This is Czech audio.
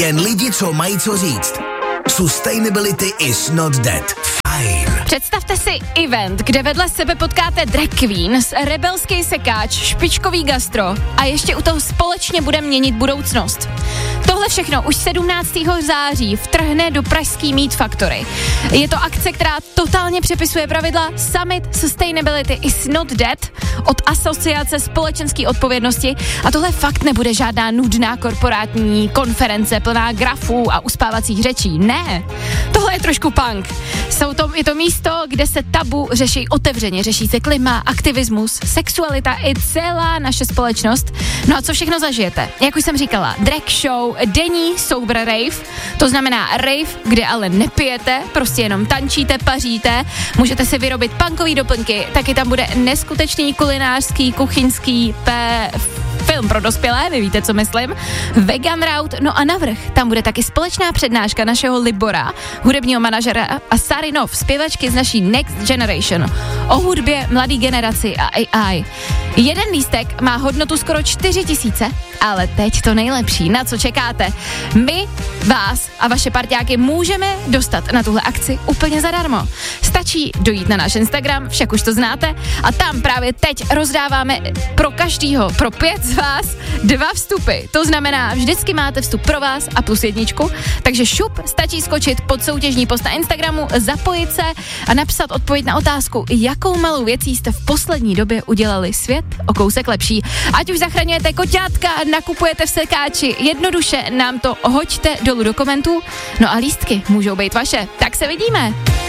Jen lidi, co mají co říct. Sustainability is not dead. Fajn. Představte si event, kde vedle sebe potkáte drag queens, rebelský sekáč, špičkový gastro a ještě u toho společně bude měnit budoucnost. Tohle všechno už 17. září vtrhne do pražský Meat Factory. Je to akce, která totálně přepisuje pravidla Summit Sustainability is not dead od Asociace společenské odpovědnosti a tohle fakt nebude žádná nudná korporátní konference plná grafů a uspávacích řečí. Ne, tohle je trošku punk. Je to místo, kde se tabu řeší otevřeně, řeší se klima, aktivismus, sexualita i celá naše společnost. No a co všechno zažijete? Jak už jsem říkala, drag show, denní sober rave, to znamená rave, kde ale nepijete, prostě jenom tančíte, paříte, můžete si vyrobit punkové doplňky, taky tam bude neskutečný kulinářský, kuchyňský film pro dospělé, vy víte, co myslím, vegan route, no a navrch, tam bude taky společná přednáška našeho Libora, hudebního manažera a Sary Nov, zpěvačky z naší Next Generation, o hudbě, mladý generaci a AI. Jeden lístek má hodnotu skoro 4 000, ale teď to nejlepší, na co čekáte. My vás a vaše parťáky můžeme dostat na tuhle akci úplně zadarmo. Stačí dojít na náš Instagram, však už to znáte, a tam právě teď rozdáváme pro každýho, pro 5 z vás 2 vstupy. To znamená, vždycky máte vstup pro vás a plus 1, takže šup, stačí skočit pod soutěžní post na Instagramu, zapojit se a napsat odpověď na otázku, jakou malou věcí jste v poslední době udělali svět o kousek lepší. Ať už zachraňujete koťátka, nakupujete v sekáči, jednoduše nám to hoďte dolů do komentů, no a lístky můžou být vaše. Tak se vidíme.